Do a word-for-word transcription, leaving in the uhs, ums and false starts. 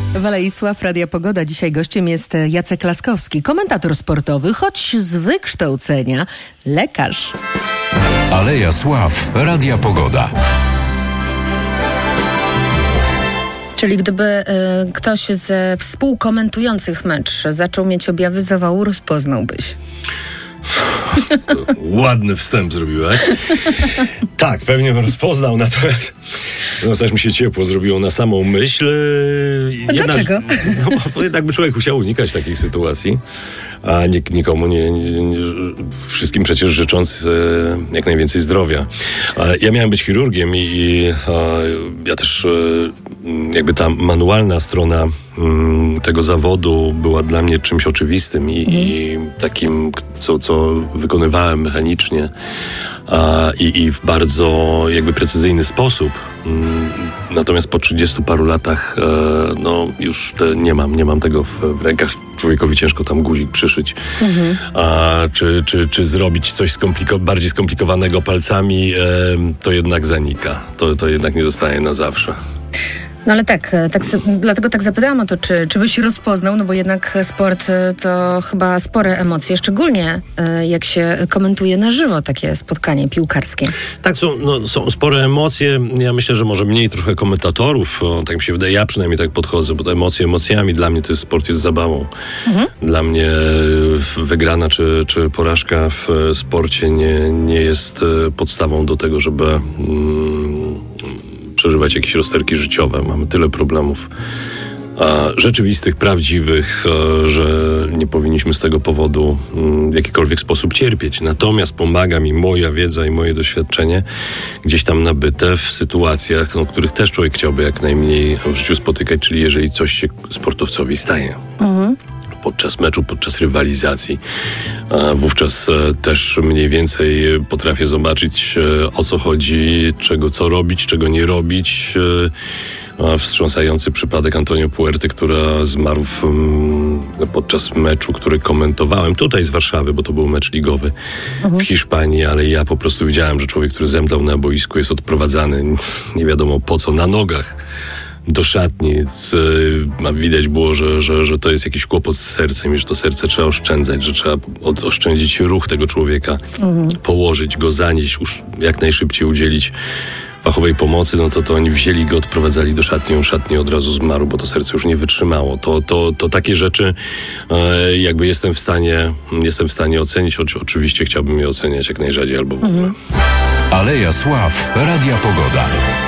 Waleisław, Radia Pogoda. Dzisiaj gościem jest Jacek Laskowski, komentator sportowy, choć z wykształcenia lekarz. Aleja Sław, Radia Pogoda. Czyli gdyby y, ktoś ze współkomentujących mecz zaczął mieć objawy zawału, rozpoznałbyś? Ładny wstęp zrobiłeś. Tak, pewnie bym rozpoznał, natomiast no, też mi się ciepło zrobiło na samą myśl. A jednak, dlaczego? No, bo jednak by człowiek musiał unikać takich sytuacji, a nik- nikomu nie, nie, nie, wszystkim przecież życząc e, jak najwięcej zdrowia. E, ja miałem być chirurgiem i, i e, ja też e, jakby ta manualna strona m, tego zawodu była dla mnie czymś oczywistym i, mhm. i takim, co, co wykonywałem mechanicznie a, i, i w bardzo jakby precyzyjny sposób. Mm, natomiast po trzydziestu paru latach e, no już te, nie mam, nie mam tego w, w rękach. Człowiekowi ciężko tam guzik przyszyć, mhm. a, czy, czy, czy zrobić coś skompliko- bardziej skomplikowanego palcami, e, to jednak zanika. To, to jednak nie zostaje na zawsze. No ale tak, tak dlatego tak zapytałam o to, czy, czy byś rozpoznał, no bo jednak sport to chyba spore emocje, szczególnie jak się komentuje na żywo takie spotkanie piłkarskie. Tak, są, no, są spore emocje. Ja myślę, że może mniej trochę komentatorów, o, tak mi się wydaje, ja przynajmniej tak podchodzę, bo te emocje emocjami, dla mnie to jest sport jest zabawą. Mhm. Dla mnie wygrana czy, czy porażka w sporcie nie, nie jest podstawą do tego, żeby mm, przeżywać jakieś rozterki życiowe. Mamy tyle problemów a, rzeczywistych, prawdziwych, a, że nie powinniśmy z tego powodu m, w jakikolwiek sposób cierpieć. Natomiast pomaga mi moja wiedza i moje doświadczenie gdzieś tam nabyte w sytuacjach, no, których też człowiek chciałby jak najmniej w życiu spotykać, czyli jeżeli coś się sportowcowi staje. Mhm. Podczas meczu, podczas rywalizacji. Wówczas też mniej więcej potrafię zobaczyć, o co chodzi, czego co robić, czego nie robić. Wstrząsający przypadek Antonio Puerty, który zmarł w, podczas meczu, który komentowałem tutaj z Warszawy, bo to był mecz ligowy mhm. w Hiszpanii, ale ja po prostu widziałem, że człowiek, który zemdlał na boisku, jest odprowadzany nie wiadomo po co, na nogach do szatni. Widać było, że, że, że to jest jakiś kłopot z sercem i że to serce trzeba oszczędzać, że trzeba od, oszczędzić ruch tego człowieka, mhm. położyć go, zanieść, już jak najszybciej udzielić fachowej pomocy, no to, to oni wzięli go, odprowadzali do szatni, on szatni od razu zmarł, bo to serce już nie wytrzymało. To, to, to takie rzeczy e, jakby jestem w stanie jestem w stanie ocenić. Oczy, oczywiście chciałbym je oceniać jak najrzadziej albo w ogóle. Mhm. Aleja Sław, Radia Pogoda.